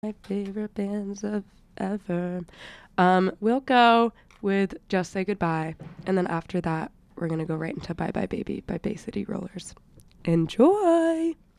My favorite bands of ever. We'll go with Just Say Goodbye, and then after that, we're gonna go right into Bye Bye Baby by Bay City Rollers. Enjoy!